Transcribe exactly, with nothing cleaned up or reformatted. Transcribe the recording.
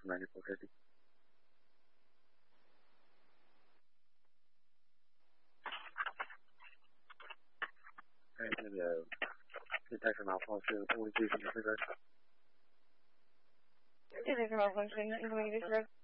ninety-four fifty. Alright, and uh, detector malfunction, only two can disregard. Detector malfunction, implementing disregard.